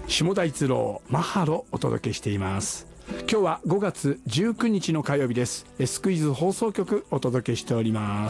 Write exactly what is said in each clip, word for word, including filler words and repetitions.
下田一郎マハロお届けしています。今日はごがつじゅうくにちの火曜日です。スクイズ放送局お届けしております。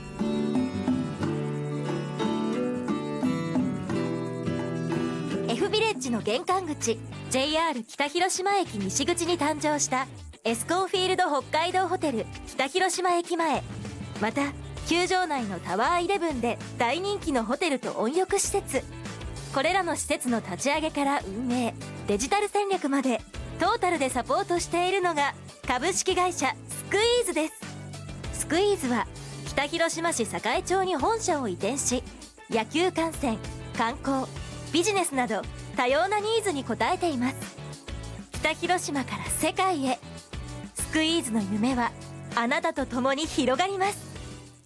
F ビレッジの玄関口 ジェイアール 北広島駅西口に誕生したエスコンフィールド北海道ホテル北広島駅前、また球場内のタワーイレブンで大人気のホテルと温浴施設、これらの施設の立ち上げから運営、デジタル戦略までトータルでサポートしているのが株式会社スクイーズです。スクイーズは北広島市栄町に本社を移転し、野球観戦、観光、ビジネスなど多様なニーズに応えています。北広島から世界へ、スクイーズの夢はあなたと共に広がります。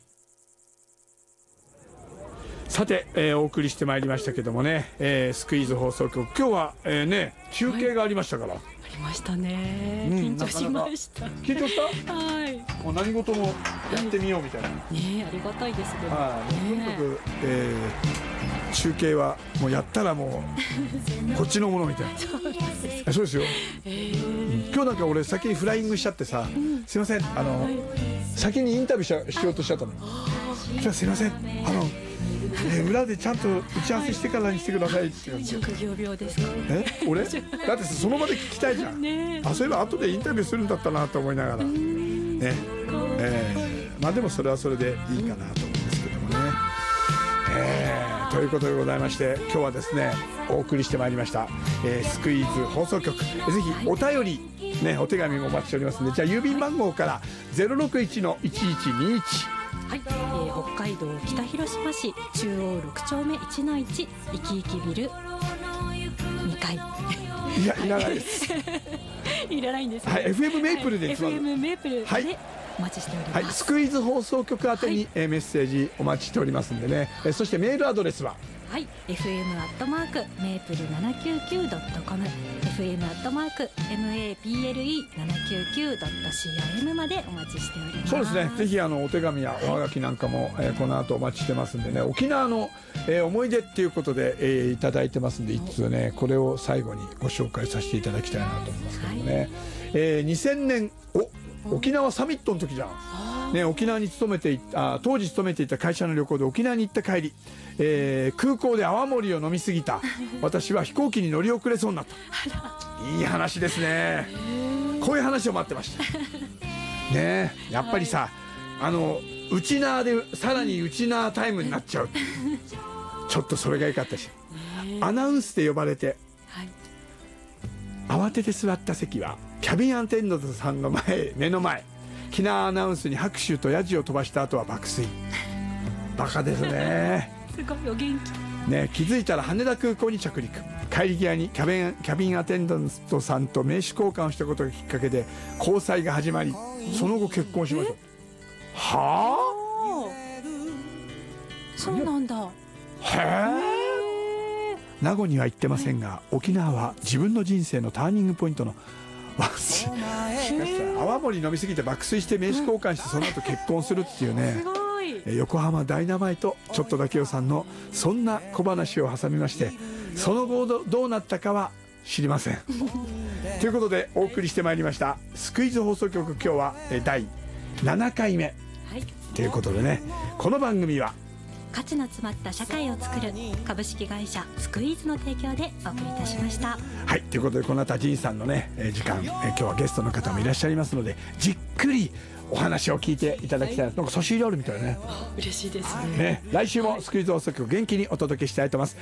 さて、えー、お送りしてまいりましたけどもね、えー、スクイーズ放送局、今日は、えーね、中継がありましたから、はい、 ありましたね、 うん、 緊張しました。 緊張したはい、 もう何事もやってみようみたいな、はい、 ね、ありがたいですけど、 はい、とにかく、えー、中継はもうやったらもうこっちのものみたいなそうですよ、えー、今日なんか俺先にフライングしちゃってさ、うん、すいません、あの、はい、先にインタビュー し, しようとしちゃったの。じゃあすいません、あのえー、裏でちゃんと打ち合わせしてからにしてくださいって言って。 職業病ですか？ え、俺？だってその場で聞きたいじゃん。ね、あ、そういえば後でインタビューするんだったなと思いながらね、えー、まあでもそれはそれでいいかなと思うんですけどもね。えー、ということでございまして、今日はですねお送りしてまいりました、えー、スクイーズ放送局、ぜひお便りね、お手紙もお待ちしておりますので、じゃあ郵便番号から ゼロろくいちのいちいちにいち、 はい、えー、北海道北広島市中央ろくちょうめいちのいち、いきいきビルにかい。 いや、いらないですいらないんですね。 はい、エフエム メイプルで、はい、 エフエム メイプルで、はい、お待ちしております。はい、スクイズ放送局宛てに、はい、えー、メッセージお待ちしておりますんでね、えー、そしてメールアドレスは、 はい、エフエム アットマークメープルななきゅうきゅうドットコム、 エフエム アットマーク メープルななきゅうきゅうドットコム までお待ちしております。 そうですね、ぜひあのお手紙やおはがきなんかも、はい、えー、この後お待ちしてますんでね、沖縄の、えー、思い出っていうことで、えー、いただいてますんで、一通ね、これを最後にご紹介させていただきたいなと思いますけどもね、はい、えー、にせんねん、お沖縄サミットの時じゃん、ね、沖縄に勤めていた、当時勤めていた会社の旅行で沖縄に行った帰り、えー、空港で泡盛を飲みすぎた私は飛行機に乗り遅れそうになったいい話ですね。こういう話を待ってましたね。やっぱりさ、あの内縄でさらに内縄タイムになっちゃうちょっとそれが良かったし、アナウンスで呼ばれて、はい、慌てて座った席はキャビンアテンダントさんの前、目の前、機内アナウンスに拍手とヤジを飛ばした後は爆睡。バカですねすごいお元気、 ね、気づいたら羽田空港に着陸。帰り際にキャビン、キャビンアテンダントさんと名刺交換をしたことがきっかけで交際が始まり、その後結婚しました。はあ、そうなんだ。 へえ。名護には行ってませんが、沖縄は自分の人生のターニングポイントの泡盛飲みすぎて爆睡して名刺交換して、その後結婚するっていうね、横浜ダイナマイトちょっとだけよさんのそんな小話を挟みまして、その後どうなったかは知りませんということでお送りしてまいりましたスクイズ放送局、今日はだいななかいめ、はい、ということでね、この番組は価値の詰まった社会を作る株式会社スクイーズの提供でお送りいたしました。 はい、ということでこの後は仁さんのね時間、え今日はゲストの方もいらっしゃいますので、じっくりお話を聞いていただきたい。なんか差し入れあるみたいね。 嬉しいですね。 ね、来週もスクイズ放送局元気にお届けしたいと思います。